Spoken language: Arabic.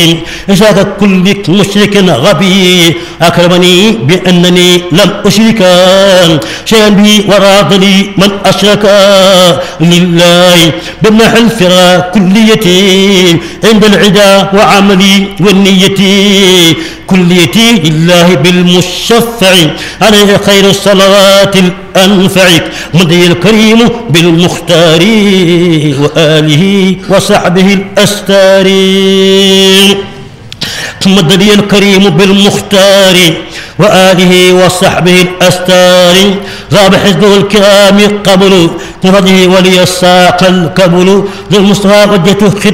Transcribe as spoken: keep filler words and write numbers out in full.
إشراك كل مشرك غبي أكرمني بأنني لم أشرك شيئا بي وراضني من أشرك لله بمنح الفرا كليتي عند العدا وعملي والنية كليتي لله بالمشفع عليه خير الصلوات الأنفع مضي الكريم بالمختار وآله وصحبه الأستار مضي الكريم بالمختار وآله وصحبه الأستار غاب حزبه الكرام قبل بفضله ولي الساق الكبل ذو المصطفى وجهته